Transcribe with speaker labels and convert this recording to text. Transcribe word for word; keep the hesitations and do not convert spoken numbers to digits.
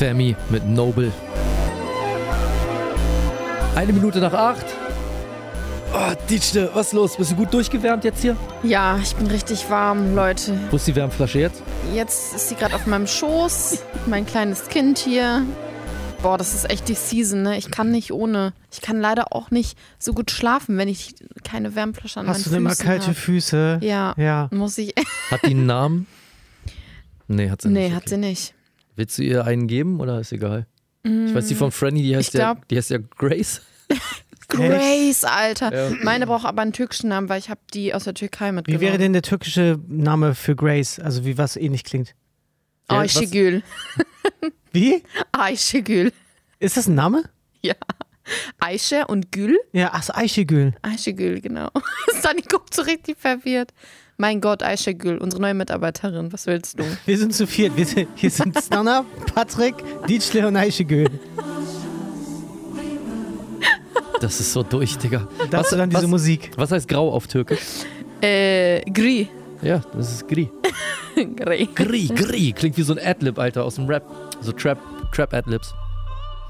Speaker 1: Femi mit Noble. Eine Minute nach acht. Oh, Dietschle, was ist los? Bist du gut durchgewärmt jetzt hier?
Speaker 2: Ja, ich bin richtig warm, Leute.
Speaker 1: Wo ist die Wärmflasche jetzt?
Speaker 2: Jetzt ist sie gerade auf meinem Schoß. Mein kleines Kind hier. Boah, das ist echt die Season, ne? Ich kann nicht ohne. Ich kann leider auch nicht so gut schlafen, wenn ich keine Wärmflasche an
Speaker 3: Hast
Speaker 2: meinen
Speaker 3: du
Speaker 2: Füßen
Speaker 3: denn mal kalte
Speaker 2: hab.
Speaker 3: Füße?
Speaker 2: Ja,
Speaker 3: Ja.
Speaker 2: muss ich.
Speaker 1: Hat die einen Namen? Nee, hat sie nicht.
Speaker 2: Nee,
Speaker 1: okay.
Speaker 2: hat sie nicht.
Speaker 1: Willst du ihr einen geben oder ist egal? Mm. Ich weiß, die von Franny, die heißt,
Speaker 2: Ich
Speaker 1: ja,
Speaker 2: glaub-
Speaker 1: die heißt ja Grace.
Speaker 2: Grace, Alter.
Speaker 1: Ja.
Speaker 2: Meine braucht aber einen türkischen Namen, weil ich habe die aus der Türkei mitgenommen.
Speaker 3: Wie wäre denn der türkische Name für Grace? Also wie was ähnlich klingt?
Speaker 1: Ja,
Speaker 2: Ayşegül.
Speaker 3: Wie?
Speaker 2: Ayşegül.
Speaker 3: Ist das ein Name?
Speaker 2: Ja. Ayşe und Gül.
Speaker 3: Ja, ach so, Ayşegül.
Speaker 2: Ayşegül, genau. Sunny guckt so richtig verwirrt. Mein Gott, Ayşegül, unsere neue Mitarbeiterin. Was willst du?
Speaker 3: Wir sind zu viert. Wir sind, hier sind Stana, Patrick, Dietschle und Ayşegül.
Speaker 1: Das ist so durch, Digga.
Speaker 3: Dazu dann diese
Speaker 1: was,
Speaker 3: Musik.
Speaker 1: Was heißt grau auf Türkisch?
Speaker 2: Äh, Gri.
Speaker 1: Ja, das ist Gri.
Speaker 2: Gri.
Speaker 1: Gri, Gri. Klingt wie so ein Adlib, Alter, aus dem Rap. So Trap, Trap Adlibs.